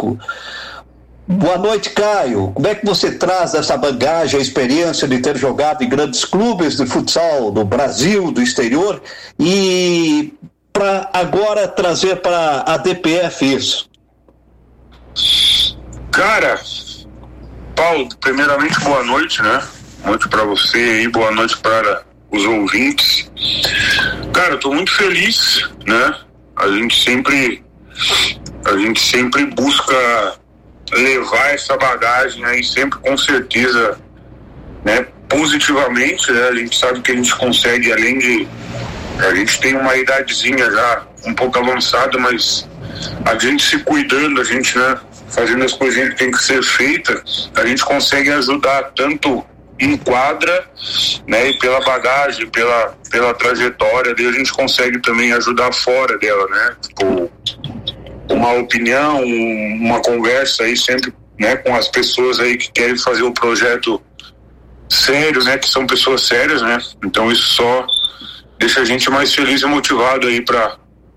conosco. Boa noite, Caio. Como é que você traz essa bagagem, a experiência de ter jogado em grandes clubes de futsal do Brasil, do exterior, e para agora trazer para a DPF isso? Cara, Paulo, primeiramente boa noite, né? Boa noite para você e boa noite para os ouvintes. Cara, eu tô muito feliz, né? A gente sempre busca levar essa bagagem aí sempre com certeza, né, positivamente, né? A gente sabe que a gente consegue, além de a gente tem uma idadezinha já um pouco avançada, mas a gente se cuidando, a gente, né, fazendo as coisinhas que tem que ser feitas, a gente consegue ajudar tanto em quadra, né, e pela bagagem, pela trajetória dele, a gente consegue também ajudar fora dela, né, tipo, uma opinião, uma conversa aí sempre, né, com as pessoas aí que querem fazer um projeto sério, né, que são pessoas sérias, né, então isso só deixa a gente mais feliz e motivado aí pra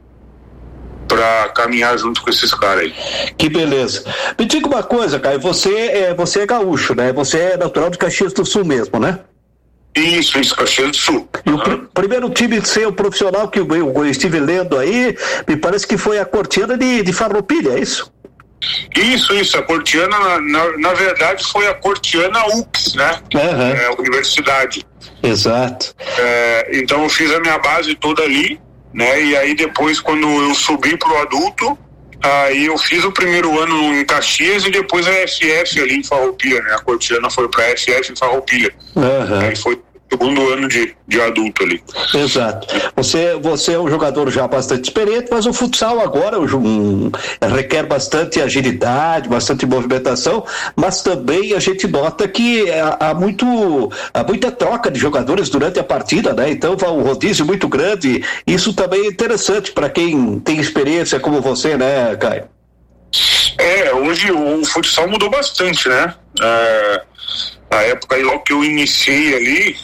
caminhar junto com esses caras aí. Que beleza. Me diga uma coisa, Caio, você é gaúcho, né, você é natural de Caxias do Sul mesmo, né? Isso, Caxias do Sul. E o primeiro time seu profissional que eu estive lendo aí, me parece que foi a Cortiana de Farroupilha, é isso? Isso, a Cortiana, na verdade, foi a Cortiana UX, né? Uhum. Universidade. Exato. Então eu fiz a minha base toda ali, né? E aí depois, quando eu subi pro adulto, aí eu fiz o primeiro ano em Caxias e depois a FF ali em Farroupilha, né? A Cortiana foi pra FF em Farroupilha. Uhum. Aí foi o segundo ano de adulto ali. Exato. Você é um jogador já bastante experiente, mas o futsal agora requer bastante agilidade, bastante movimentação, mas também a gente nota que há muita troca de jogadores durante a partida, né? Então vai um rodízio muito grande. Isso também é interessante para quem tem experiência como você, né, Caio? Hoje o futsal mudou bastante, né? Na época logo que eu iniciei ali,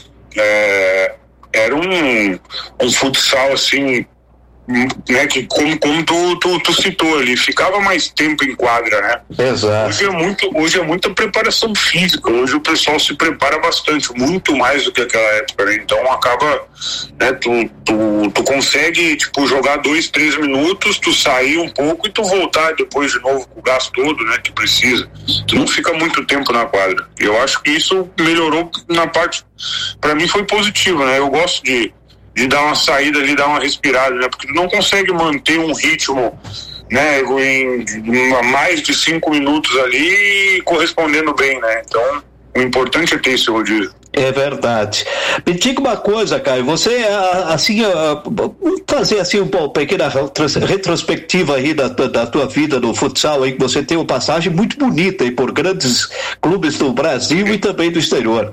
era um futsal assim, né, que como tu citou ali, ficava mais tempo em quadra, né? Exato. Hoje é muita preparação física, hoje o pessoal se prepara bastante, muito mais do que aquela época, né? Então acaba, né, tu consegue, tipo, jogar 2-3 minutos, tu sair um pouco e tu voltar depois de novo com o gás todo, né, que precisa. Tu não fica muito tempo na quadra. Eu acho que isso melhorou na parte, pra mim foi positivo, né? Eu gosto de dar uma saída ali, dar uma respirada, né? Porque tu não consegue manter um ritmo, né, em mais de 5 minutos ali correspondendo bem, né? Então, o importante é ter esse rodízio. É verdade. Me diga uma coisa, Caio, você, assim, fazer assim uma pequena retrospectiva aí da tua vida no futsal, aí, que você tem uma passagem muito bonita aí por grandes clubes do Brasil e também do exterior.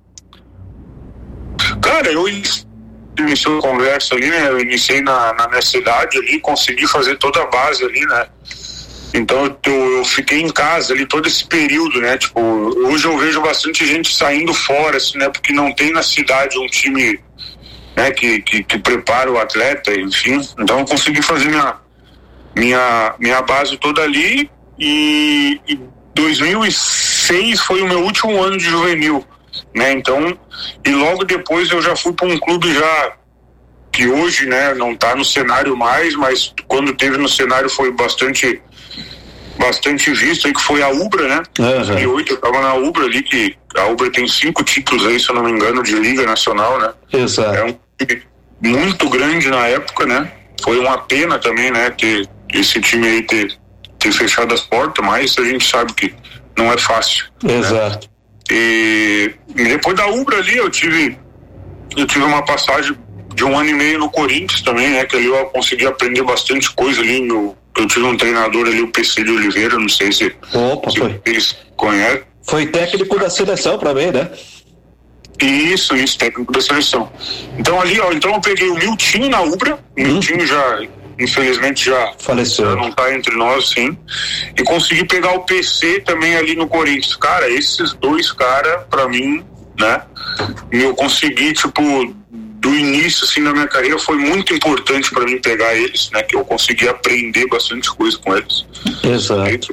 Cara, eu iniciei a conversa ali, né? Eu iniciei na minha cidade ali, consegui fazer toda a base ali, né? Então eu fiquei em casa ali todo esse período, né? Tipo, hoje eu vejo bastante gente saindo fora, assim, né? Porque não tem na cidade um time, né, que prepara o atleta, enfim. Então eu consegui fazer minha base toda ali e 2006 foi o meu último ano de juvenil, né? Então, e logo depois eu já fui para um clube já que hoje, né, não tá no cenário mais, mas quando teve no cenário foi bastante visto aí, que foi a Ubra, né? Em 2008 eu tava na Ubra ali, que a Ubra tem 5 títulos aí, se eu não me engano, de Liga Nacional, né? Exato. É um time muito grande na época, né? Foi uma pena também, né, ter esse time aí ter fechado as portas, mas a gente sabe que não é fácil. Exato. Né? E depois da Ubra ali eu tive uma passagem de 1 ano e meio no Corinthians também, né? Que ali eu consegui aprender bastante coisa ali. Eu tive um treinador ali, o PC de Oliveira, não sei se vocês conhecem. Foi técnico da seleção pra mim, né? Isso, técnico da seleção. Então ali, então eu peguei o Miltinho na Ubra, o Miltinho já, infelizmente, já faleceu, já não tá entre nós, sim, e consegui pegar o PC também ali no Corinthians. Cara, esses dois caras, pra mim, né, eu consegui, tipo, do início, assim, da minha carreira, foi muito importante pra mim pegar eles, né, que eu consegui aprender bastante coisa com eles. Exato.